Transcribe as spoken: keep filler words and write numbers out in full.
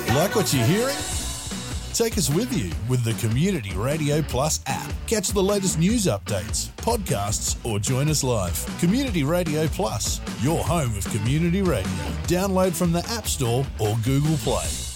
Like what you're hearing? Take us with you with the Community Radio Plus app. Catch the latest news updates, podcasts, or join us live. Community Radio Plus, your home of community radio. Download from the App Store or Google Play.